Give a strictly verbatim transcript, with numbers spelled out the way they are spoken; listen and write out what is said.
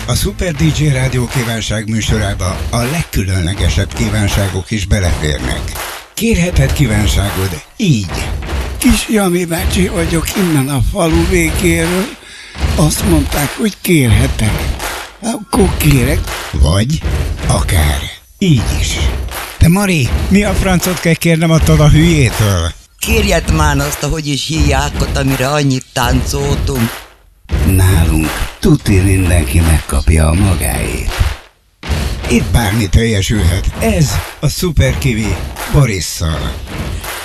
A Super dé dzsé Rádió kívánság műsorába a legkülönlegesebb kívánságok is beleférnek. Kérheted kívánságod így. Kis Jani bácsi vagyok innen a falu végéről. Azt mondták, hogy kérhetek. Akkor kérek. Vagy akár így is. De Mari, mi a francot kell kérnem attól a hülyétől? Kérjed már azt, ahogy is hívják, amire annyit táncoltunk. Nálunk tuti mindenki megkapja a magáét. Itt bármi teljesülhet. Ez a Super Kiwi Borisszal.